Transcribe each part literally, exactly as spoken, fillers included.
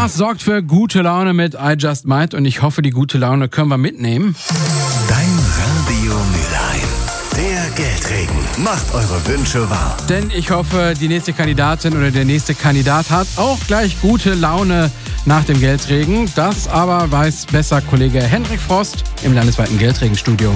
Lars sorgt für gute Laune mit I Just Might und ich hoffe, die gute Laune können wir mitnehmen. Dein Radio Mülheim. Der Geldregen macht eure Wünsche wahr. Denn ich hoffe, die nächste Kandidatin oder der nächste Kandidat hat auch gleich gute Laune nach dem Geldregen. Das aber weiß besser Kollege Hendrik Frost im landesweiten Geldregenstudio.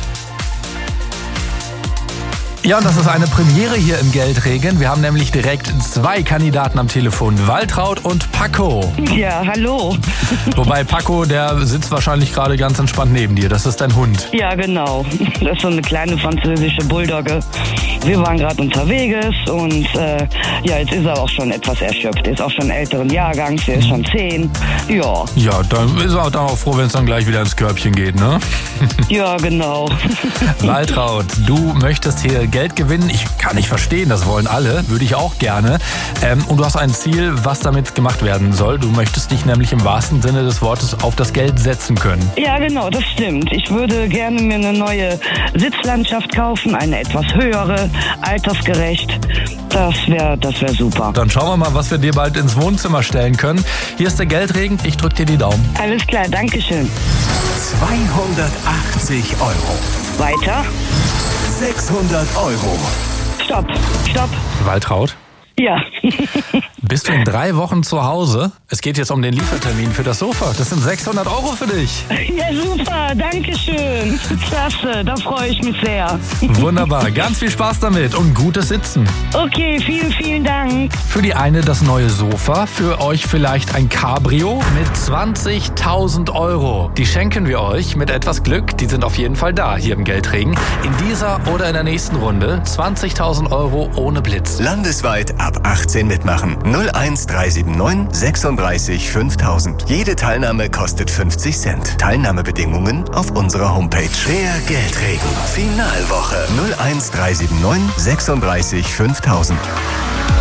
Ja, und das ist eine Premiere hier im Geldregen. Wir haben nämlich direkt zwei Kandidaten am Telefon, Waltraud und Paco. Ja, hallo. Wobei Paco, der sitzt wahrscheinlich gerade ganz entspannt neben dir. Das ist dein Hund. Ja, genau. Das ist so eine kleine französische Bulldogge. Wir waren gerade unterwegs und äh, ja, jetzt ist er auch schon etwas erschöpft. Er ist auch schon älteren Jahrgangs, er ist schon zehn. Ja. Ja, dann ist er dann auch froh, wenn es dann gleich wieder ins Körbchen geht, ne? Ja, genau. Waltraud, du möchtest hier Geld gewinnen. Ich kann nicht verstehen, das wollen alle. Würde ich auch gerne. Ähm, und du hast ein Ziel, was damit gemacht werden soll. Du möchtest dich nämlich im wahrsten Sinne des Wortes auf das Geld setzen können. Ja, genau, das stimmt. Ich würde gerne mir eine neue Sitzlandschaft kaufen, eine etwas höhere, altersgerecht. Das wäre das wär super. Dann schauen wir mal, was wir dir bald ins Wohnzimmer stellen können. Hier ist der Geldregen. Ich drück dir die Daumen. Alles klar, danke schön. zweihundertachtzig Euro. Weiter. sechshundert Euro. Stopp, stopp. Waltraud? Ja. Bist du in drei Wochen zu Hause? Es geht jetzt um den Liefertermin für das Sofa. Das sind sechshundert Euro für dich. Ja, super. Danke schön. Klasse. Da freue ich mich sehr. Wunderbar. Ganz viel Spaß damit und gutes Sitzen. Okay, vielen, vielen Dank. Für die eine das neue Sofa, für euch vielleicht ein Cabrio mit zwanzigtausend Euro. Die schenken wir euch mit etwas Glück. Die sind auf jeden Fall da hier im Geldregen. In dieser oder in der nächsten Runde zwanzigtausend Euro ohne Blitz. Landesweit ab achtzehn mitmachen. null eins drei sieben neun sechsunddreißig fünftausend. Jede Teilnahme kostet fünfzig Cent. Teilnahmebedingungen auf unserer Homepage. Der Geldregen. Finalwoche. null eins drei sieben neun sechsunddreißig fünftausend.